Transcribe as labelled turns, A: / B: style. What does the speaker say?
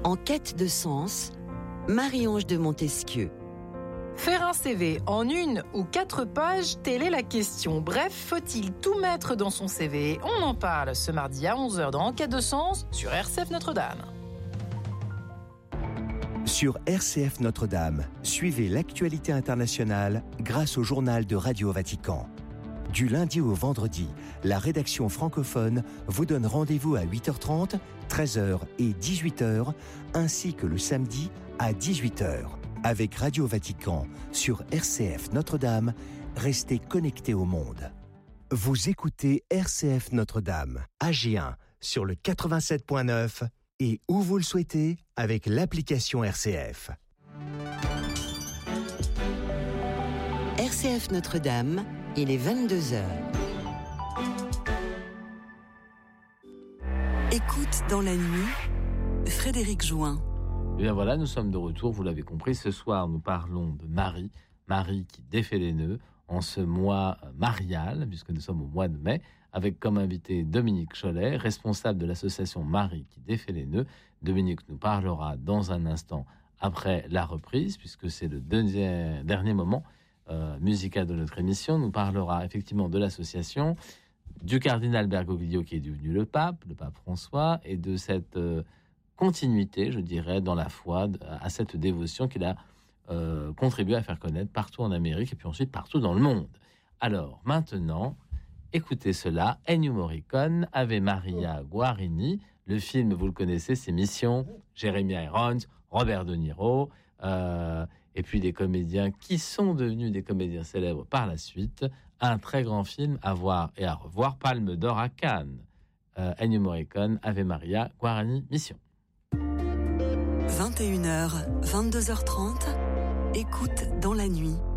A: En quête de sens, Marie-Ange de Montesquieu.
B: Faire un CV en 1 ou 4 pages, telle est la question. Bref, faut-il tout mettre dans son CV? On en parle ce mardi à 11h dans En quête de sens sur RCF Notre-Dame.
C: Sur RCF Notre-Dame, suivez l'actualité internationale grâce au journal de Radio Vatican. Du lundi au vendredi, la rédaction francophone vous donne rendez-vous à 8h30, 13h et 18h, ainsi que le samedi à 18h. Avec Radio Vatican sur RCF Notre-Dame, restez connectés au monde. Vous écoutez RCF Notre-Dame, AG1 sur le 87.9 et où vous le souhaitez avec l'application RCF.
A: RCF Notre-Dame, il est 22h. Écoute dans la nuit, Frédéric Join.
D: Et bien voilà, nous sommes de retour, vous l'avez compris. Ce soir, nous parlons de Marie qui défait les nœuds en ce mois marial, puisque nous sommes au mois de mai, avec comme invité Dominique Cholet, responsable de l'association Marie qui défait les nœuds. Dominique nous parlera dans un instant après la reprise, puisque c'est le dernier moment musical de notre émission. Nous parlera effectivement de l'association, du cardinal Bergoglio qui est devenu le pape François, et de cette continuité, je dirais, dans la foi, à cette dévotion qu'il a contribué à faire connaître partout en Amérique et puis ensuite partout dans le monde. Alors, maintenant, écoutez cela, Ennio Morricone, Ave Maria Guarini. Le film, vous le connaissez, c'est Mission, Jeremy Irons, Robert De Niro, et puis des comédiens qui sont devenus des comédiens célèbres par la suite. Un très grand film à voir et à revoir, Palme d'Or à Cannes. Ennio Morricone, Ave Maria Guarini, Mission.
A: 21h, 22h30, écoute dans la nuit.